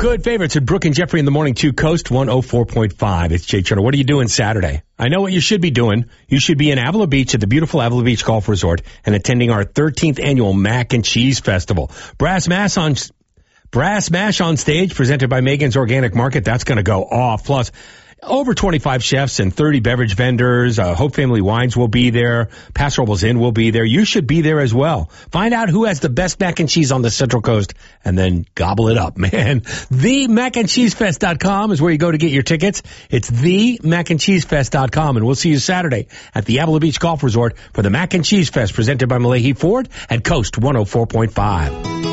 Good favorites at Brooke and Jeffrey in the morning to Coast 104.5. It's Jay Turner. What are you doing Saturday? I know what you should be doing. You should be in Avila Beach at the beautiful Avila Beach Golf Resort and attending our 13th annual Mac and Cheese Festival. Brass Mash on stage presented by Megan's Organic Market. That's going to go off. Plus, over 25 chefs and 30 beverage vendors. Hope Family Wines will be there. Paso Robles Inn will be there. You should be there as well. Find out who has the best mac and cheese on the Central Coast and then gobble it up, man. TheMacandCheeseFest.com is where you go to get your tickets. It's TheMacandCheeseFest.com, and we'll see you Saturday at the Avila Beach Golf Resort for the Mac and Cheese Fest presented by Malahi Ford at Coast 104.5.